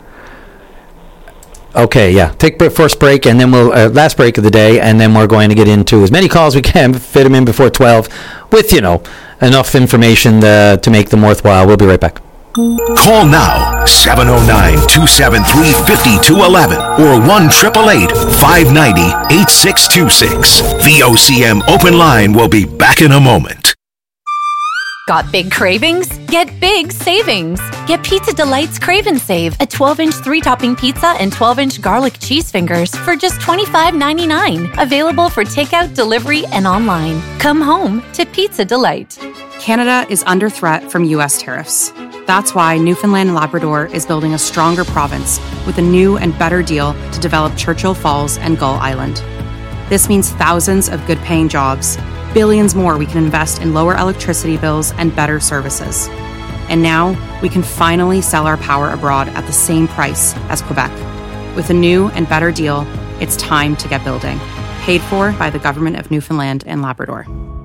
Okay, yeah. Take the first break, and then we'll, uh, last break of the day, and then we're going to get into as many calls we can, fit them in before twelve, with, you know, enough information uh, to make them worthwhile. We'll be right back. Call now, seven oh nine, two seven three, five two one one or one eight eight eight, five nine zero, eight six two six. V O C M Open Line will be back in a moment. Got big cravings? Get big savings. Get Pizza Delight's Crave and Save, a twelve-inch three-topping pizza and twelve-inch garlic cheese fingers for just twenty-five ninety-nine. Available for takeout, delivery, and online. Come home to Pizza Delight. Canada is under threat from U S tariffs. That's why Newfoundland and Labrador is building a stronger province with a new and better deal to develop Churchill Falls and Gull Island. This means thousands of good-paying jobs, billions more we can invest in lower electricity bills and better services. And now we can finally sell our power abroad at the same price as Quebec. With a new and better deal, it's time to get building. Paid for by the Government of Newfoundland and Labrador.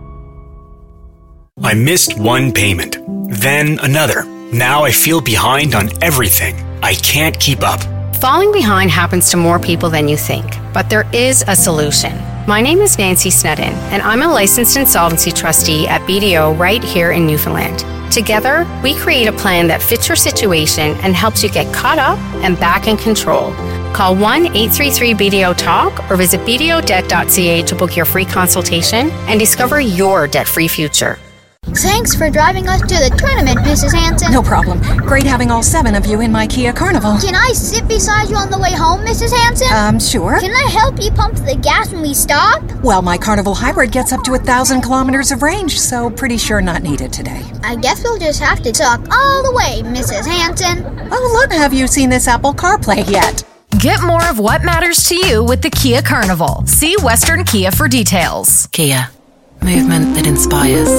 I missed one payment, then another. Now I feel behind on everything. I can't keep up. Falling behind happens to more people than you think, but there is a solution. My name is Nancy Snedden, and I'm a licensed insolvency trustee at B D O right here in Newfoundland. Together, we create a plan that fits your situation and helps you get caught up and back in control. Call one eight three three B D O talk or visit b d o debt dot c a to book your free consultation and discover your debt-free future. Thanks for driving us to the tournament, Missus Hanson. No problem. Great having all seven of you in my Kia Carnival. Can I sit beside you on the way home, Missus Hanson? Um, sure. Can I help you pump the gas when we stop? Well, my Carnival Hybrid gets up to a thousand kilometers of range, so pretty sure not needed today. I guess we'll just have to talk all the way, Missus Hanson. Oh, look, have you seen this Apple CarPlay yet? Get more of what matters to you with the Kia Carnival. See Western Kia for details. Kia. Movement that inspires.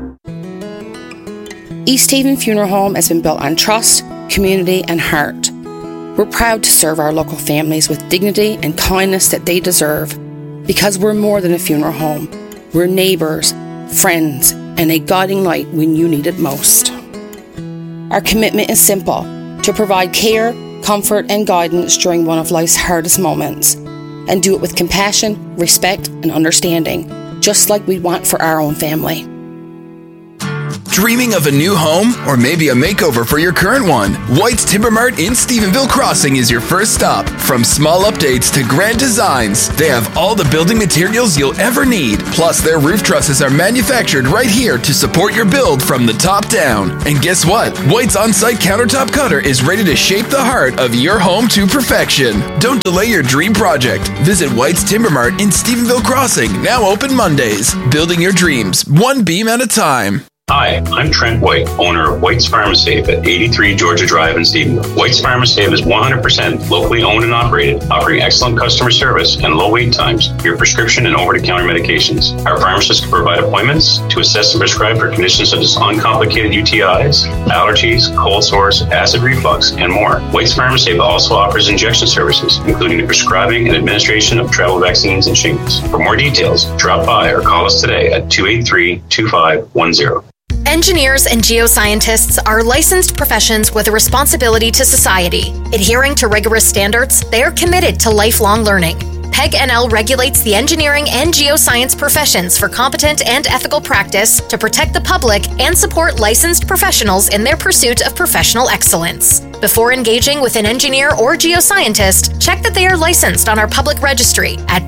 East Haven Funeral Home has been built on trust, community, and heart. We're proud to serve our local families with dignity and kindness that they deserve, because we're more than a funeral home. We're neighbours, friends, and a guiding light when you need it most. Our commitment is simple: to provide care, comfort, and guidance during one of life's hardest moments, and do it with compassion, respect, and understanding, just like we want for our own family. Dreaming of a new home or maybe a makeover for your current one? White's Timber Mart in Stephenville Crossing is your first stop. From small updates to grand designs, they have all the building materials you'll ever need. Plus, their roof trusses are manufactured right here to support your build from the top down. And guess what? White's on-site countertop cutter is ready to shape the heart of your home to perfection. Don't delay your dream project. Visit White's Timber Mart in Stephenville Crossing, now open Mondays. Building your dreams, one beam at a time. Hi, I'm Trent White, owner of White's Pharmasafe at eighty-three Georgia Drive in Stephenville. White's Pharmasafe is one hundred percent locally owned and operated, offering excellent customer service and low wait times for your prescription and over-the-counter medications. Our pharmacists can provide appointments to assess and prescribe for conditions such as uncomplicated U T Is, allergies, cold sores, acid reflux, and more. White's Pharmasafe also offers injection services, including the prescribing and administration of travel vaccines and shingles. For more details, drop by or call us today at two eight three, two five one zero. Engineers and geoscientists are licensed professions with a responsibility to society. Adhering to rigorous standards, they are committed to lifelong learning. PEG N L regulates the engineering and geoscience professions for competent and ethical practice to protect the public and support licensed professionals in their pursuit of professional excellence. Before engaging with an engineer or geoscientist, check that they are licensed on our public registry at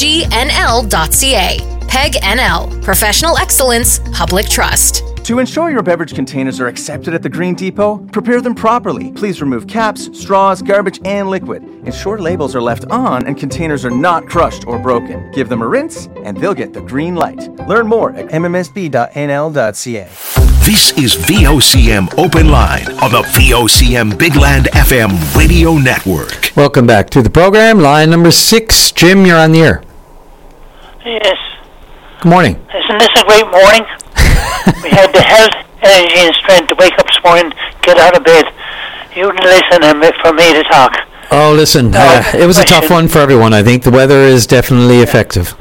pegnl dot c a. PEG N L, Professional Excellence, Public Trust. To ensure your beverage containers are accepted at the Green Depot, prepare them properly. Please remove caps, straws, garbage, and liquid. Ensure labels are left on and containers are not crushed or broken. Give them a rinse and they'll get the green light. Learn more at m m s b dot n l dot c a. This is V O C M Open Line on the V O C M Big Land F M Radio Network. Welcome back to the program. Line number six. Jim, you're on the air. Yes. Good morning. Isn't this a great morning? We had the health, energy, and strength to wake up this morning, get out of bed. You listen and for me to talk. Oh, listen, No, uh, it was a tough question. one for everyone. I think the weather is definitely effective.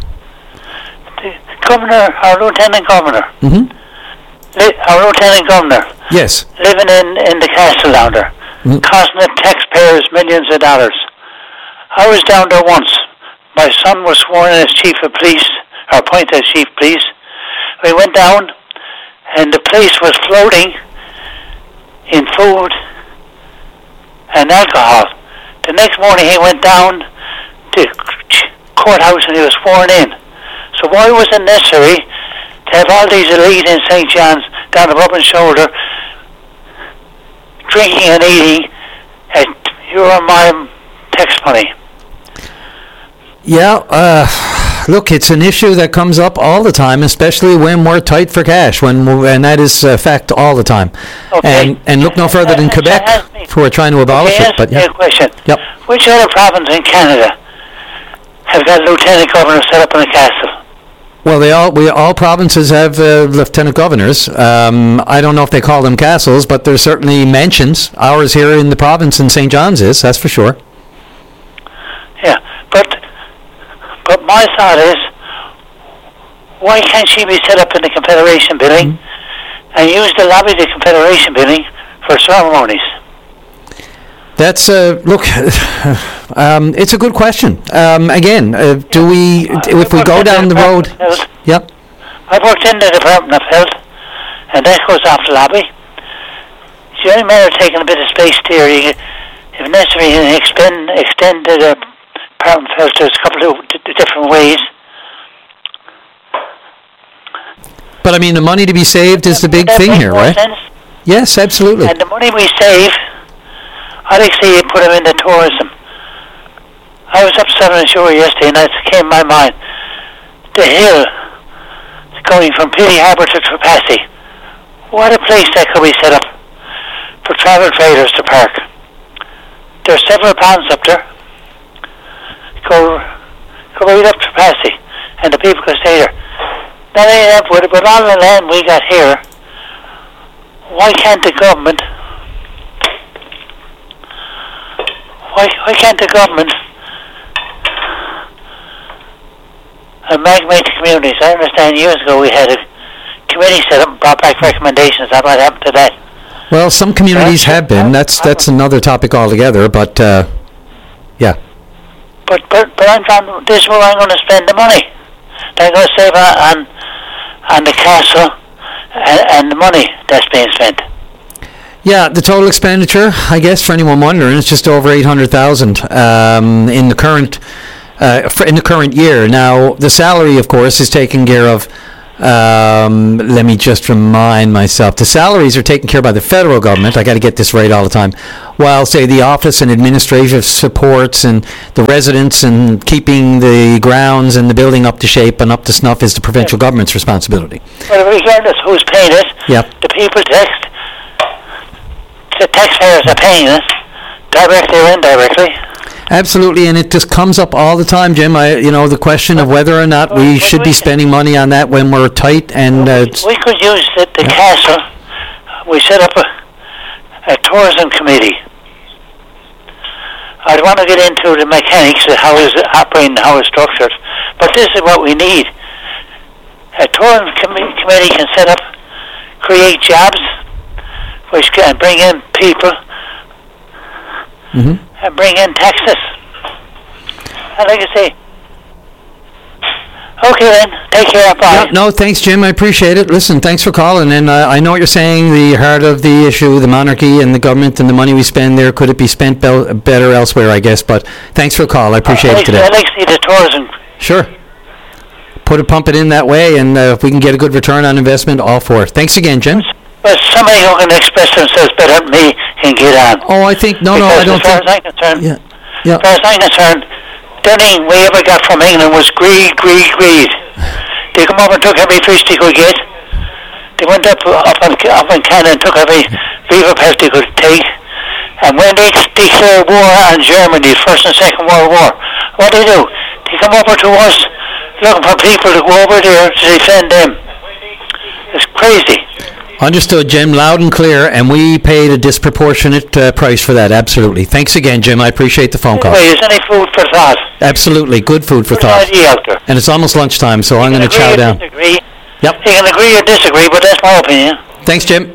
The governor, our lieutenant governor, Mm-hmm. li- our lieutenant governor, Yes. living in, in the castle down there, Mhm. costing the taxpayers millions of dollars. I was down there once. My son was sworn in as chief of police, or appointed as chief of police. We went down, and the place was floating in food and alcohol. The next morning he went down to courthouse and he was sworn in. So why was it necessary to have all these elite in Saint John's down the rubbing shoulder, drinking and eating at your and my tax money? Yeah, uh, look, it's an issue that comes up all the time, especially when we're tight for cash, when we're, and that is a fact all the time. Okay. And and look no further than Quebec, who are trying to abolish Okay, it. But ask me yeah, a question. Yep. Which other province in Canada have got lieutenant governor set up in the castle? well, they all we all provinces have uh, lieutenant governors. Um, I don't know if they call them castles, but there's certainly mansions. Ours here in the province in Saint John's is, that's for sure. Yeah, but but my thought is, why can't she be set up in the Confederation building mm-hmm. and use the lobby of the Confederation building for ceremonies? That's uh, look. um, it's a good question. Um, again, uh, do we if we go down the road? Yep. I've worked in the Department of Health, and that goes off the lobby. It's the only matter of taking a bit of space there. You, if necessary, you can extend extend the Department of Health. There's a couple of d- d- different ways. But I mean, the money to be saved is the big That thing makes here, more right? sense. Yes, absolutely. And the money we save, I'd like to see you put them into tourism. I was up Southern Shore yesterday, and that came in my mind. The hill going from Petty Harbour to Trapassi. What a place that could be set up for travel trailers to park. There are several ponds up there. Go, go right up to Trapassi, and the people can stay there. Not only that, but with all the land we got here, why can't the government why why can't the government amalgamate the communities? I understand years ago we had a committee set up and brought back recommendations. That might happen to that. Well, some communities have been. That's that's another topic altogether. But uh, yeah. But but but I'm trying. This is where I'm going to spend the money. I'm going to save on on, on the castle and, and the money that's being spent. Yeah, the total expenditure, I guess, for anyone wondering, it's just over eight hundred thousand um, in the current uh, in the current year. Now, the salary, of course, is taken care of. Um, let me just remind myself: the salaries are taken care of by the federal government. I got to get this right all the time. While, say, the office and administrative supports and the residents and keeping the grounds and the building up to shape and up to snuff is the provincial government's responsibility. But regardless who's paying it, Yep. the people taxed, the taxpayers are paying it, directly or indirectly. Absolutely, and it just comes up all the time, Jim. I, you know, the question of whether or not we should be spending money on that when we're tight and. Uh, We could use the, the castle. We set up a, a tourism committee. I don't want to get into the mechanics of how it's operating, how it's structured, but this is what we need. A tourism com- committee can set up, create jobs, which can bring in people, mm-hmm. and bring in taxes. And like I say, okay then, take care, bye. Yeah, no, thanks, Jim. I appreciate it. Listen, thanks for calling. And uh, I know what you're saying, the heart of the issue, the monarchy and the government and the money we spend there, could it be spent be- better elsewhere, I guess. But thanks for the call. I appreciate uh, it today. I like to see the tourism. Sure. Put it, pump it in that way, and uh, if we can get a good return on investment, all for it. Thanks again, Jim. But somebody who can express themselves better than me can get on. Oh, I think, no, because no, I don't as far think. as I'm concerned, Yeah. Yeah. as far as I'm concerned, the only thing we ever got from England was greed, greed, greed. They come over and took every fish they could get. They went up up in, up in Canada and took every beaver pest they could take. And when they declared war on Germany, First and Second World War, what do they do? They come over to us looking for people to go over there to defend them. It's crazy. Understood, Jim, loud and clear, and we paid a disproportionate uh, price for that, absolutely. Thanks again, Jim. I appreciate the phone call. Anyway, is any food for thought? Absolutely, good food for Good thought. idea out there. And it's almost lunchtime, so I'm going to chow down. Disagree. Yep. You can agree or disagree, but that's my opinion. Thanks, Jim.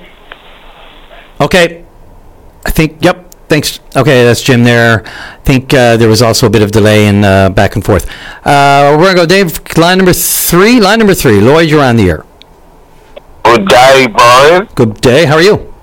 Okay. I think, yep, thanks. Okay, that's Jim there. I think uh, there was also a bit of delay in uh, back and forth. Uh, we're going to go, Dave, line number three. Line number three. Lloyd, you're on the air. Good day, Brian. Good day. How are you?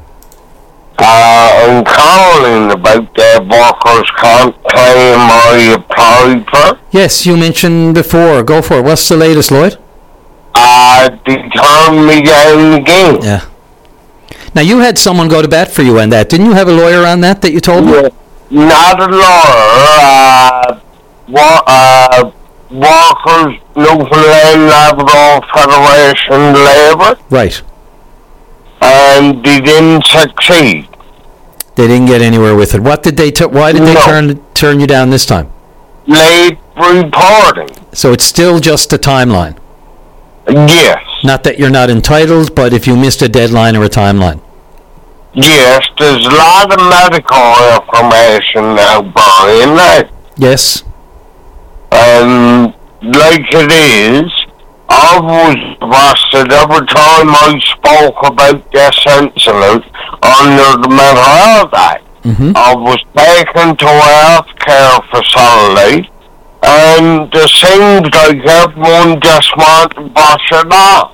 Uh, I'm calling about the workers' comp claim I applied for. Yes, you mentioned before. Go for it. What's the latest, Lloyd? Uh, they turned me down again. Yeah. Now, you had someone go to bat for you on that. Didn't you have a lawyer on that that you told me? Yeah, not a lawyer. Uh, wa- uh, Workers, Newfoundland Labrador Federation Labour. Right. And they didn't succeed. They didn't get anywhere with it. What did they? T- why did they No. turn turn you down this time? Late reporting. So it's still just a timeline. Yes. Not that you're not entitled, but if you missed a deadline or a timeline. Yes, there's a lot of medical information now, Brian. Like, Yes. um, like it is, I was arrested every time I spoke about this incident under the Mental Health Act. Mm-hmm. I was taken to a health care facility, and it seems like everyone just wants to brush it off.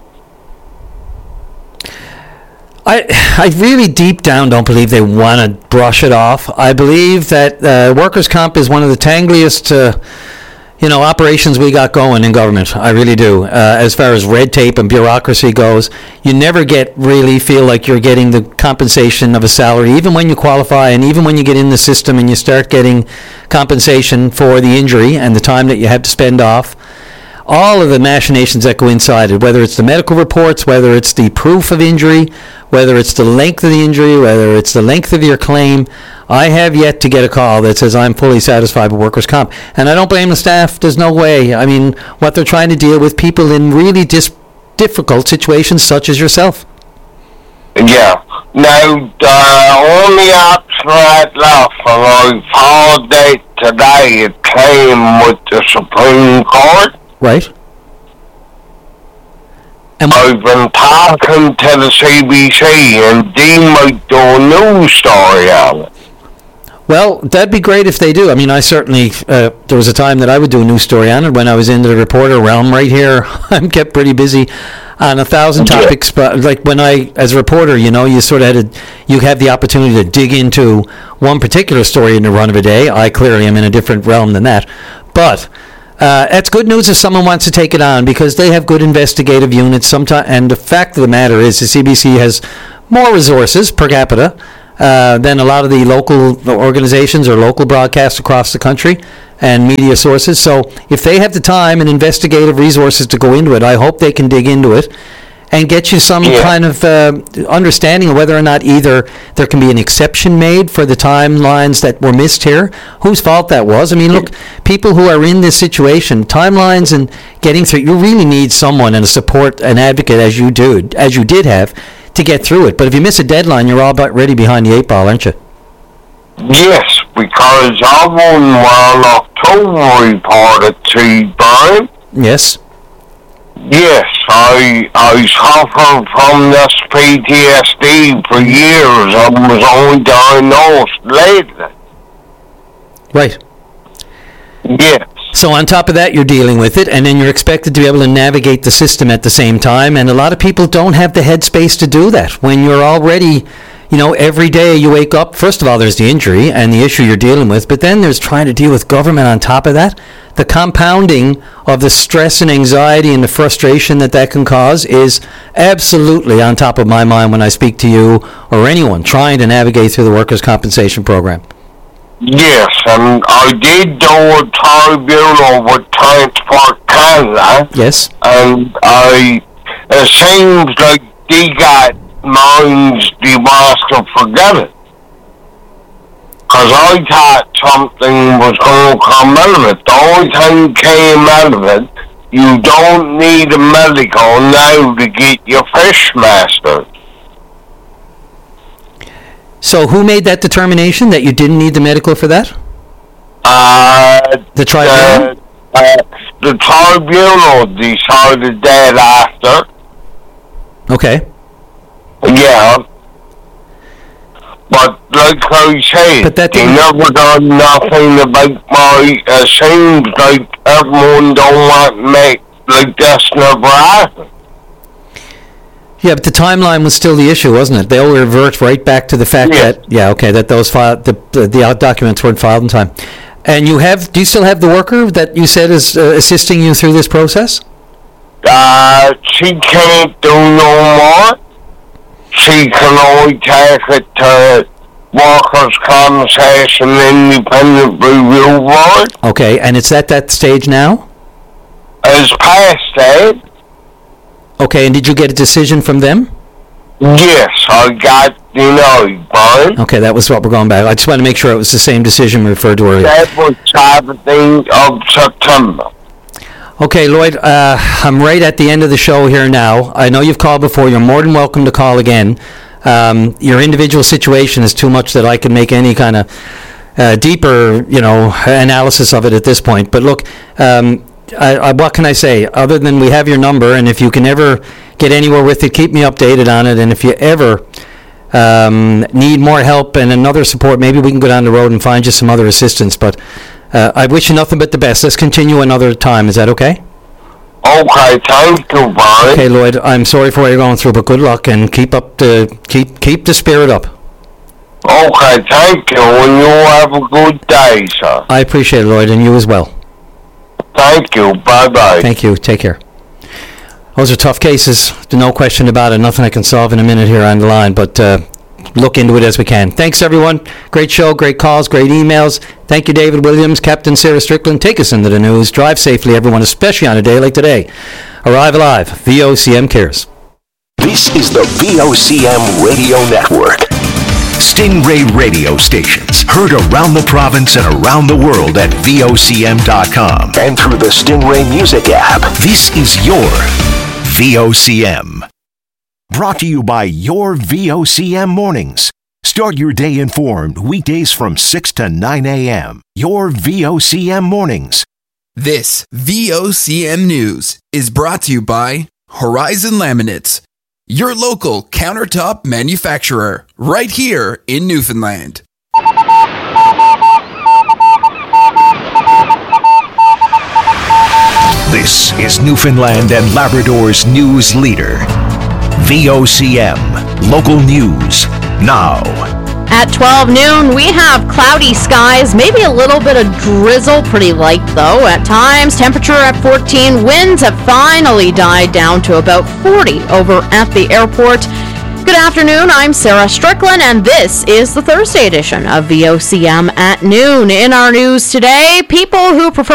I I really deep down don't believe they want to brush it off. I believe that uh, workers' comp is one of the tangliest, uh, you know, operations we got going in government. I really do. Uh, as far as red tape and bureaucracy goes, you never get really feel like you're getting the compensation of a salary, even when you qualify and even when you get in the system and you start getting compensation for the injury and the time that you have to spend off. All of the machinations that go inside it, whether it's the medical reports, whether it's the proof of injury, whether it's the length of the injury, whether it's the length of your claim, I have yet to get a call that says I'm fully satisfied with workers' comp. And I don't blame the staff. There's no way. I mean, what they're trying to deal with people in really dis- difficult situations such as yourself. Yeah. Now, the only option right left, and I filed it today, a claim with the Supreme Court. Right. And I've been talking to the C B C, and they might do a news story on it. Well, that'd be great if they do. I mean, I certainly, uh, there was a time that I would do a news story on it when I was into the reporter realm right here. I'm kept pretty busy on a thousand topics, but like when I, as a reporter, you know, you sort of had to, you have the opportunity to dig into one particular story in the run of a day. I clearly am in a different realm than that. But uh, that's good news if someone wants to take it on, because they have good investigative units sometimes. And the fact of the matter is the C B C has more resources per capita uh, than a lot of the local organizations or local broadcasts across the country and media sources. So if they have the time and investigative resources to go into it, I hope they can dig into it and get you some yeah. kind of uh, understanding of whether or not either there can be an exception made for the timelines that were missed here, whose fault that was. I mean, look, people who are in this situation, timelines and getting through, you really need someone and a support, an advocate as you do, as you did have, to get through it. But if you miss a deadline, you're all about ready behind the eight ball, aren't you? Yes, because I won one October report at T-Burn. Yes. Yes, I I suffered from this P T S D for years. I was only diagnosed lately. Right. Yes. So on top of that, you're dealing with it, and then you're expected to be able to navigate the system at the same time, and a lot of people don't have the headspace to do that. When you're already, you know, every day you wake up, first of all, there's the injury and the issue you're dealing with, but then there's trying to deal with government on top of that. The compounding of the stress and anxiety and the frustration that that can cause is absolutely on top of my mind when I speak to you or anyone trying to navigate through the workers' compensation program. Yes, and I did do a tribunal with Transport Canada. Yes. And I, it seems like they got minds they must have forgotten. Because I thought something was going to come out of it. The only thing came out of it, you don't need a medical now to get your fish master. So who made that determination that you didn't need the medical for that? Uh, the tribunal? Uh, uh, the tribunal decided that after. Okay. Yeah. But like I said, but that they never done nothing about my, it uh, seems like everyone don't want to make like this never happened. Yeah, but the timeline was still the issue, wasn't it? They all revert right back to the fact yes. that, yeah, okay, that those file, the, the the documents weren't filed in time. And you have, do you still have the worker that you said is uh, assisting you through this process? Uh, she can't do no more. She can only take it to Workers' Compensation Independent Review Board. Okay, and it's at that stage now? It's past that. Okay, and did you get a decision from them? Yes, I got, you know, Brian. Okay, that was what we're going back. I just want to make sure it was the same decision we referred to earlier. That was seventeenth of September. Okay, Lloyd, uh, I'm right at the end of the show here now. I know you've called before. You're more than welcome to call again. Um, your individual situation is too much that I can make any kind of uh, deeper, you know, analysis of it at this point. But look, um, I, I, what can I say? Other than we have your number, and if you can ever get anywhere with it, keep me updated on it. And if you ever um, need more help and another support, maybe we can go down the road and find you some other assistance. But uh, I wish you nothing but the best. Let's continue another time. Is that okay? Okay, thank you, Brian. Okay, Lloyd, I'm sorry for what you're going through, but good luck and keep up the keep keep the spirit up. Okay, thank you, and you have a good day, sir. I appreciate it, Lloyd, and you as well. Thank you. Bye-bye. Thank you. Take care. Those are tough cases. No question about it. Nothing I can solve in a minute here on the line, but uh, look into it as we can. Thanks, everyone. Great show, great calls, great emails. Thank you, David Williams, Captain Sarah Strickland. Take us into the news. Drive safely, everyone, especially on a day like today. Arrive alive. V O C M cares. This is the V O C M Radio Network. Stingray radio stations heard around the province and around the world at V O C M dot com and through the Stingray Music app. This is your V O C M. Brought to you by your V O C M Mornings. Start your day informed weekdays from six to nine a.m. Your V O C M Mornings. This V O C M News is brought to you by Horizon Laminates, your local countertop manufacturer, right here in Newfoundland. This is Newfoundland and Labrador's news leader. V O C M, local news, now. At twelve noon, we have cloudy skies, maybe a little bit of drizzle, pretty light though at times. Temperature at fourteen, winds have finally died down to about forty over at the airport. Good afternoon, I'm Sarah Strickland, and this is the Thursday edition of V O C M at noon. In our news today, people who prefer